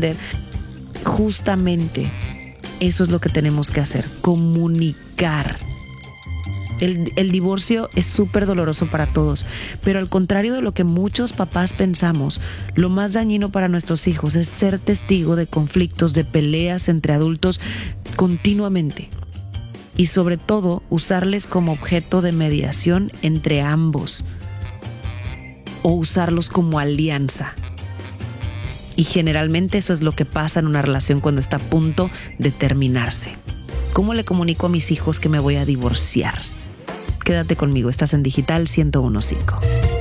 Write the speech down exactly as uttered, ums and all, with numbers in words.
entender. Justamente eso es lo que tenemos que hacer, comunicar. El, el divorcio es súper doloroso para todos, pero al contrario de lo que muchos papás pensamos, lo más dañino para nuestros hijos es ser testigo de conflictos, de peleas entre adultos continuamente. Y sobre todo, usarles como objeto de mediación entre ambos. O usarlos como alianza. Y generalmente eso es lo que pasa en una relación cuando está a punto de terminarse. ¿Cómo le comunico a mis hijos que me voy a divorciar? Quédate conmigo, estás en Digital ciento uno punto cinco.